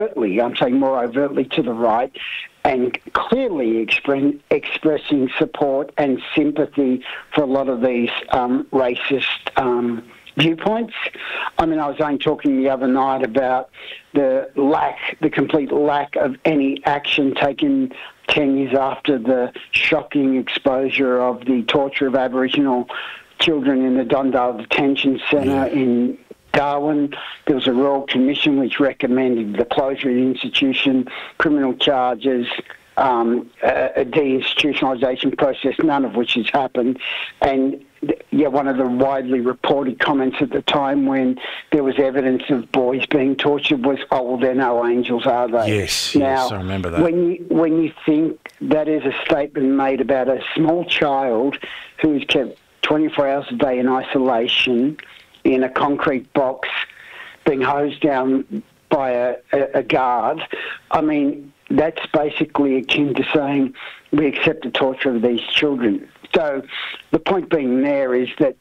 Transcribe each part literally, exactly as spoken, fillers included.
overtly, I'm saying more overtly to the right, and clearly expre- expressing support and sympathy for a lot of these um, racist um, viewpoints. I mean, I was only talking the other night about the lack, the complete lack of any action taken ten years after the shocking exposure of the torture of Aboriginal children in the Dundale Detention Centre Yeah. in Darwin. There was a Royal Commission which recommended the closure of the institution, criminal charges, um, a, a deinstitutionalisation process, none of which has happened. And yeah, one of the widely reported comments at the time when there was evidence of boys being tortured was, oh, well, they're no angels, are they? Yes, now, yes, I remember that. When you, when you think that is a statement made about a small child who is kept twenty-four hours a day in isolation in a concrete box being hosed down by a, a, a guard, I mean, that's basically akin to saying we accept the torture of these children. So the point being there is that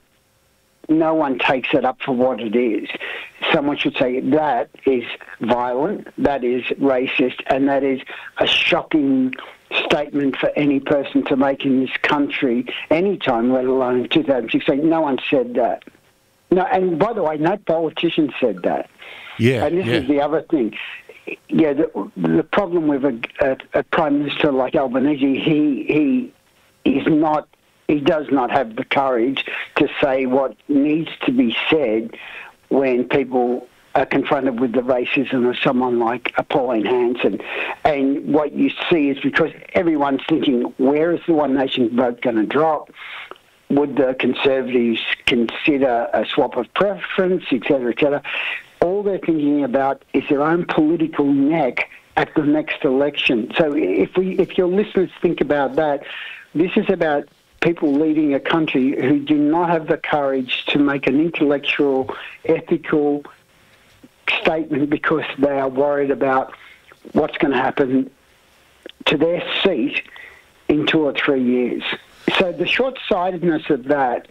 no one takes it up for what it is. Someone should say that is violent, that is racist, and that is a shocking statement for any person to make in this country any time, let alone in two thousand sixteen. No one said that. No, and by the way, no politician said that. Yeah, and this yeah. is the other thing. Yeah, the, the problem with a, a, a prime minister like Albanese, he he is not. He does not have the courage to say what needs to be said when people are confronted with the racism of someone like Pauline Hanson. And what you see is because everyone's thinking, where is the One Nation vote going to drop? Would the Conservatives consider a swap of preference, et cetera, et cetera? All they're thinking about is their own political neck at the next election. So if we, if your listeners think about that, this is about people leading a country who do not have the courage to make an intellectual, ethical statement because they are worried about what's going to happen to their seat in two or three years. So the short-sightedness of that,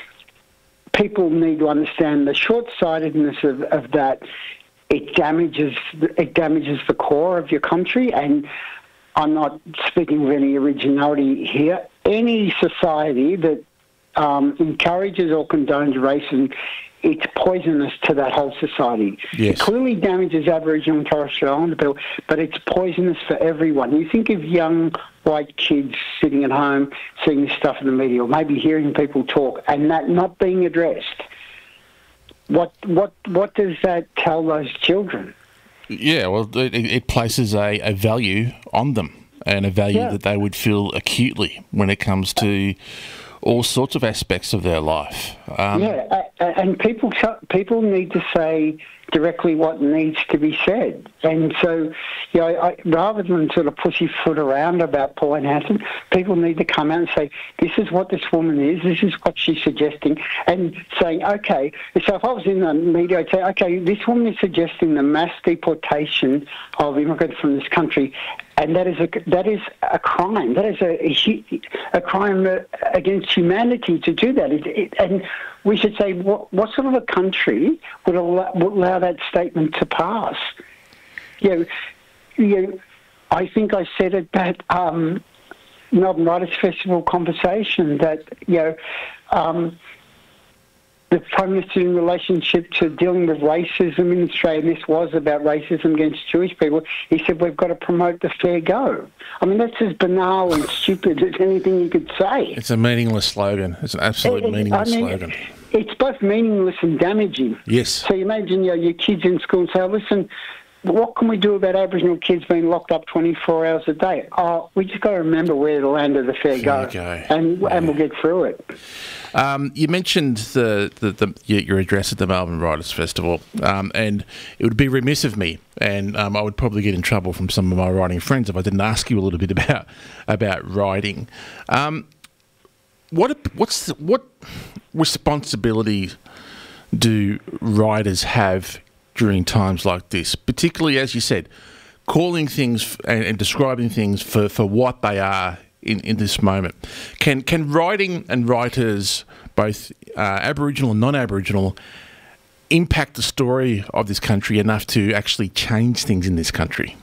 people need to understand the short-sightedness of, of that, it damages it damages the core of your country. And I'm not speaking of any originality here. Any society that um, encourages or condones racism, it's poisonous to that whole society. Yes. It clearly damages Aboriginal and Torres Strait Islander people, but it's poisonous for everyone. You think of young white kids sitting at home seeing this stuff in the media, or maybe hearing people talk, and that not being addressed. What what what does that tell those children? Yeah, well, it, it places a, a value on them, and a value Yeah. that they would feel acutely when it comes to all sorts of aspects of their life. Um, yeah, a- a- and people people need to say directly what needs to be said. And so, you know, I, rather than sort of pussyfoot around about Pauline Hanson, people need to come out and say, this is what this woman is, this is what she's suggesting, and saying, okay, so if I was in the media, I'd say, okay, this woman is suggesting the mass deportation of immigrants from this country, and that is a that is a crime. That is a a, a crime against humanity to do that. It, it, and we should say, what, what sort of a country would allow, would allow that statement to pass? You know, you know, I think I said it at um, Melbourne Writers' Festival conversation that, you know, um, the Prime Minister in relationship to dealing with racism in Australia, and this was about racism against Jewish people, he said we've got to promote the fair go. I mean, that's as banal and stupid as anything you could say. It's a meaningless slogan. It's an absolute It- it- meaningless I mean, slogan. It's both meaningless and damaging. Yes. So you imagine, you know, your kids in school and say, oh, listen, what can we do about Aboriginal kids being locked up twenty-four hours a day? Oh, we just got to remember we're the land of the fair, Fair go, go. and Yeah. and we'll get through it. Um, you mentioned the, the, the your your address at the Melbourne Writers' Festival, um, and it would be remiss of me, and um, I would probably get in trouble from some of my writing friends if I didn't ask you a little bit about about writing. Um, what what's the, what responsibility do writers have during times like this, particularly, as you said, calling things and, and describing things for, for what they are in, in this moment? Can can writing and writers, both uh, Aboriginal and non-Aboriginal, impact the story of this country enough to actually change things in this country?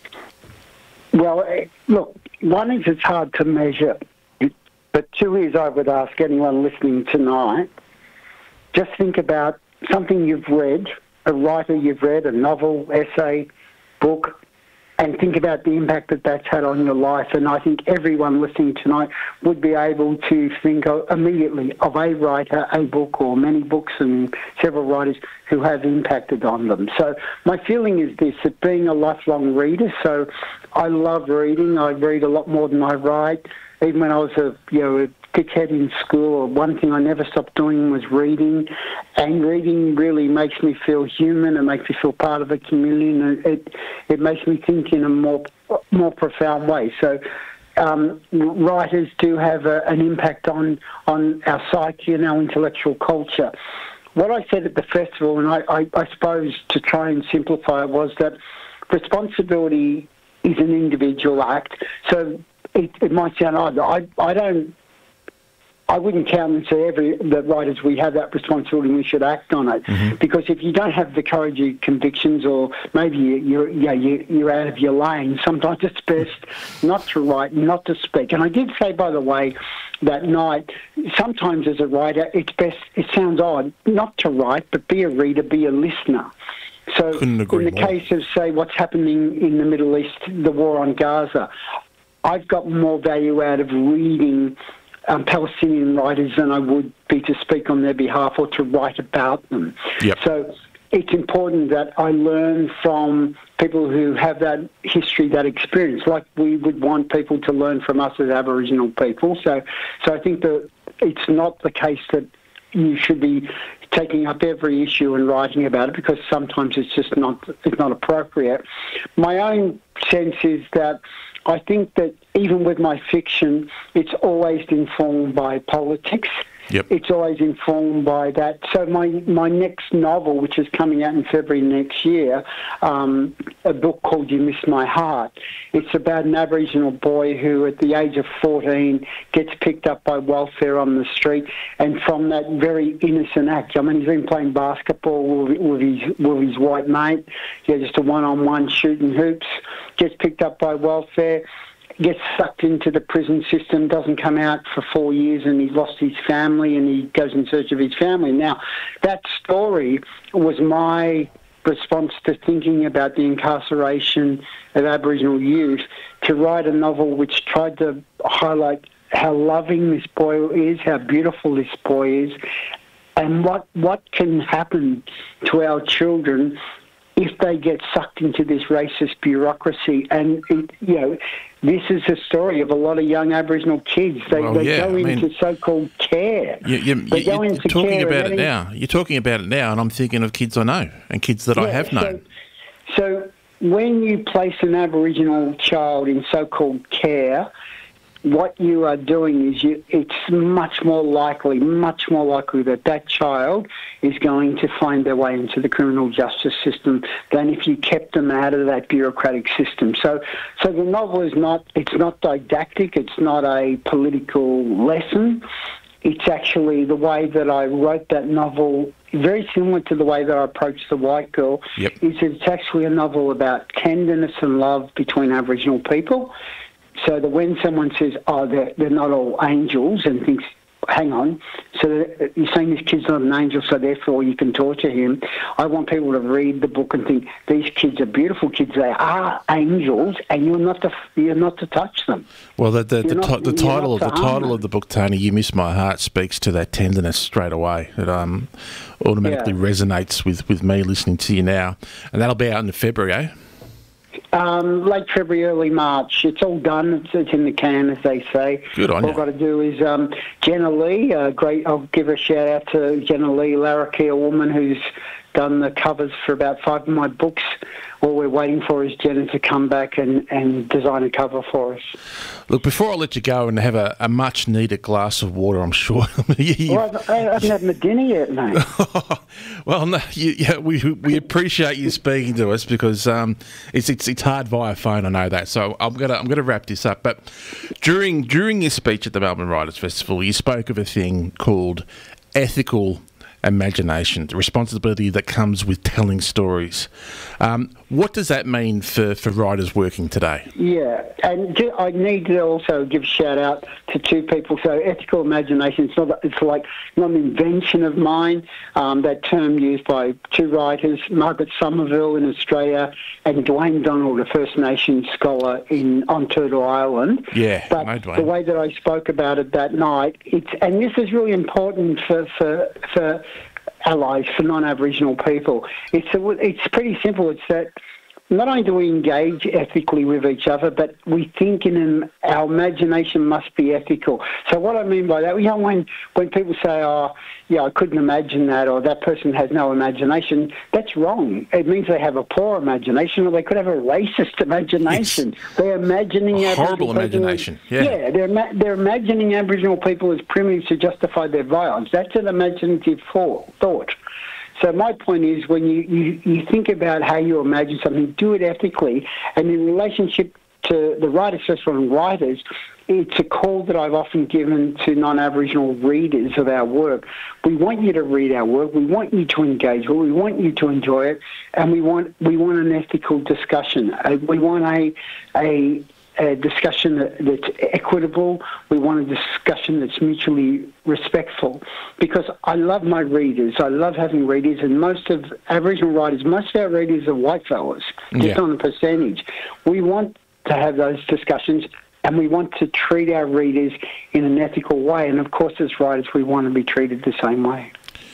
Well, look, one is it's hard to measure, but two is I would ask anyone listening tonight, just think about something you've read, a writer you've read, a novel, essay, book, and think about the impact that that's had on your life. And I think everyone listening tonight would be able to think of, immediately of a writer, a book, or many books and several writers who have impacted on them. So my feeling is this, that being a lifelong reader, so I love reading. I read a lot more than I write. Even when I was a, you know, a dickhead in school, one thing I never stopped doing was reading. And reading really makes me feel human. It makes me feel part of a community. And it it makes me think in a more more profound way. So um, writers do have a, an impact on, on our psyche and our intellectual culture. What I said at the festival, and I, I, I suppose to try and simplify it, was that responsibility is an individual act. So it, it might sound odd. I, I don't, I wouldn't count and say every the writers we have that responsibility and we should act on it. Mm-hmm. Because if you don't have the courage, your convictions, or maybe you're yeah you, you're out of your lane, sometimes it's best not to write, not to speak. And I did say, by the way, that night, sometimes as a writer, it's best. It sounds odd not to write, but be a reader, be a listener. So in the more. case of, say, what's happening in the Middle East, the war on Gaza, I've got more value out of reading um, Palestinian writers than I would be to speak on their behalf or to write about them. Yep. So it's important that I learn from people who have that history, that experience, like we would want people to learn from us as Aboriginal people. So, so I think that it's not the case that you should be taking up every issue and writing about it, because sometimes it's just not it's not appropriate. My own sense is that I think that even with my fiction, it's always informed by politics. Yep. It's always informed by that. So my, my next novel, which is coming out in February next year, um, a book called You Miss My Heart, it's about an Aboriginal boy who at the age of fourteen gets picked up by welfare on the street, and from that very innocent act, I mean, he's been playing basketball with, with, his, with his white mate, yeah, just a one-on-one shooting hoops, gets picked up by welfare, gets sucked into the prison system, doesn't come out for four years, and he's lost his family, and he goes in search of his family. Now, that story was my response to thinking about the incarceration of Aboriginal youth, to write a novel which tried to highlight how loving this boy is, how beautiful this boy is, and what what can happen to our children if they get sucked into this racist bureaucracy. And, it, you know, this is the story of a lot of young Aboriginal kids. They, well, they yeah, go I mean, into so-called care. You, you, they go you're into talking care about it then, now. You're talking about it now, and I'm thinking of kids I know and kids that yeah, I have known. So, so when you place an Aboriginal child in so-called care, what you are doing is you, it's much more likely, much more likely that that child is going to find their way into the criminal justice system than if you kept them out of that bureaucratic system. So, so the novel is not, it's not didactic, it's not a political lesson. It's actually the way that I wrote that novel, very similar to the way that I approached The White Girl, yep. is that it's actually a novel about tenderness and love between Aboriginal people. So that when someone says, oh, they're, they're not all angels, and thinks, hang on, so you're saying this kid's not an angel, so therefore you can torture him. I want people to read the book and think, these kids are beautiful kids. They are angels, and you're not to, you're not to touch them. Well, the, the, the, not, the title of the title them. of the book, Tony, You Miss My Heart, speaks to that tenderness straight away. It um, automatically yeah. resonates with, with me listening to you now. And that'll be out in February, eh? Um, late February, early March. It's all done. It's, it's in the can, as they say. Good on all you. I've got to do is um, Jenna Lee. Uh, great. I'll give a shout out to Jenna Lee Larrikey, a woman who's done the covers for about five of my books. All we're waiting for is Jenna to come back and, and design a cover for us. Look, before I let you go and have a, a much needed glass of water, I'm sure. you, well, I haven't had my dinner yet, mate. Well, no, you, yeah, we we appreciate you speaking to us, because um, it's it's it's hard via phone. I know that. So I'm gonna I'm gonna wrap this up. But during during your speech at the Melbourne Writers Festival, you spoke of a thing called ethical imagination, the responsibility that comes with telling stories. Um, what does that mean for, for writers working today? Yeah, and ju- I need to also give a shout out to two people. So ethical imagination, it's, not, it's like not an invention of mine. Um, that term used by two writers, Margaret Somerville in Australia and Dwayne Donald, a First Nations scholar in on Turtle Island. Yeah, but no, Dwayne. The way that I spoke about it that night, it's and this is really important for for, for allies, for non-Aboriginal people. It's a, it's pretty simple. It's that not only do we engage ethically with each other, but we think in an, our imagination must be ethical. So what I mean by that, you know, when, when people say, oh, yeah, I couldn't imagine that, or that person has no imagination, that's wrong. It means they have a poor imagination, or they could have a racist imagination. It's they're imagining a horrible Aboriginal imagination. People, yeah, yeah, they're ima- they're imagining Aboriginal people as primitive to justify their violence. That's an imaginative thought. thought. So my point is, when you, you, you think about how you imagine something, do it ethically. And in relationship to the Writers' Festival and writers, it's a call that I've often given to non-Aboriginal readers of our work. We want you to read our work. We want you to engage with it. We want you to enjoy it. And we want we want an ethical discussion. Uh, we want a a... a discussion that, that's equitable. We want a discussion that's mutually respectful, because I love my readers. I love having readers, and most of Aboriginal writers, most of our readers are white fellas, just Yeah. on a percentage. We want to have those discussions, and we want to treat our readers in an ethical way. And of course, as writers, we want to be treated the same way.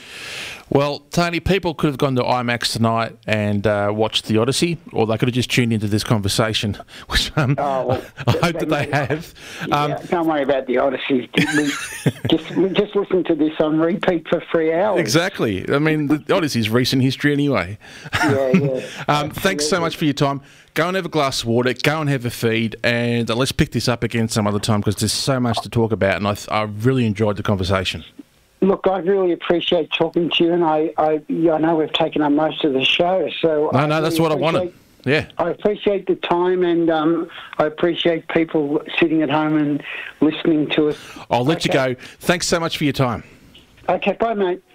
Well, Tony, people could have gone to IMAX tonight and uh, watched The Odyssey, or they could have just tuned into this conversation, which um, Oh, well, I hope that they have. Um, Yeah, don't worry about the Odyssey. just, just listen to this on repeat for three hours. Exactly. I mean, The Odyssey's recent history anyway. Yeah, yeah. um, thanks so much for your time. Go and have a glass of water, go and have a feed, and uh, let's pick this up again some other time, because there's so much to talk about, and I, th- I really enjoyed the conversation. Look, I really appreciate talking to you, and I, I, I know we've taken up most of the show, so... No, I no, that's really what I wanted. Yeah. I appreciate the time, and um, I appreciate people sitting at home and listening to us. I'll let Okay. you go. Thanks so much for your time. Okay, bye, mate.